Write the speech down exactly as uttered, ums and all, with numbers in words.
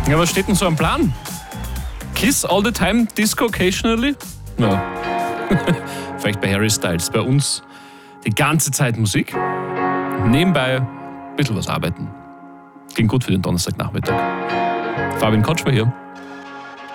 Ja, was steht denn so am Plan? Kiss all the time, Disco occasionally? No. Vielleicht bei Harry Styles. Bei uns die ganze Zeit Musik. Nebenbei ein bisschen was arbeiten. Klingt gut für den Donnerstagnachmittag. Fabian Kotschmer hier.